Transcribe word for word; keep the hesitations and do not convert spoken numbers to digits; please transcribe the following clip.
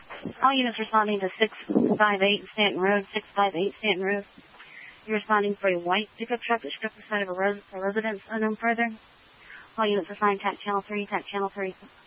All units responding to six five eight Stanton Road, six five eight Stanton Road. You're responding for a white pickup truck that struck the side of a, res- a residence unknown further. All units assigned T A C Channel three, T A C Channel three.